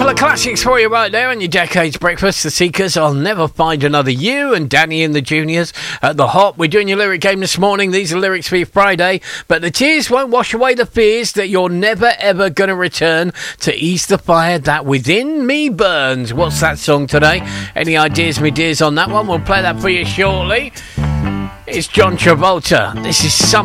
Couple of classics for you right there on your Decades Breakfast. The Seekers, I'll Never Find Another You, and Danny and the Juniors at the Hop. We're doing your lyric game this morning. These are lyrics for your Friday. But the tears won't wash away the fears that you're never ever going to return to ease the fire that within me burns. What's that song today? Any ideas, me dears, on that one? We'll play that for you shortly. It's John Travolta. This is Summer.